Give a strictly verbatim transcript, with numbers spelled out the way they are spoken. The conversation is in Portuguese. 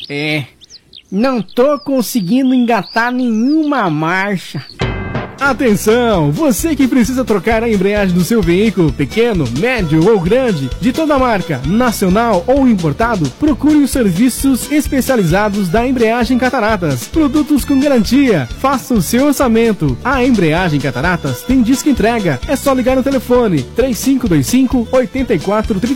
É, não tô conseguindo engatar nenhuma marcha. Atenção! Você que precisa trocar a embreagem do seu veículo, pequeno, médio ou grande, de toda marca, nacional ou importado, procure os serviços especializados da Embreagem Cataratas. Produtos com garantia. Faça o seu orçamento. A Embreagem Cataratas tem disco entrega. É só ligar no telefone três cinco dois cinco, oito quatro três